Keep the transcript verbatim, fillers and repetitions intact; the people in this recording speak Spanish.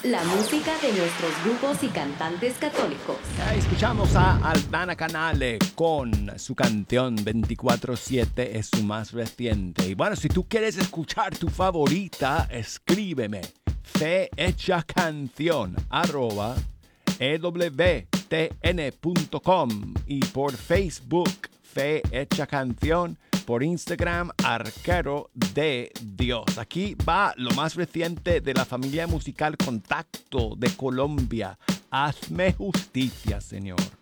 La música de nuestros grupos y cantantes católicos. Escuchamos a Albana Canale con su canción veinticuatro siete, es su más reciente. Y bueno, si tú quieres escuchar tu favorita, escríbeme fe hecha canción arroba ewtn punto com y por Facebook Fe Hecha Canción, por Instagram Arquero de Dios. Aquí va lo más reciente de la familia musical Contacto de Colombia. Hazme justicia, Señor.